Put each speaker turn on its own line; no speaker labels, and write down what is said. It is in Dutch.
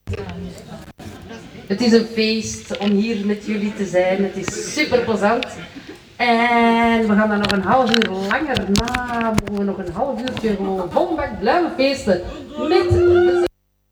Het is een feest om hier met jullie te zijn. Het is super plezant. En we gaan dan nog een half uur langer na. Mogen we nog een half uurtje gewoon vol bak blijven feesten met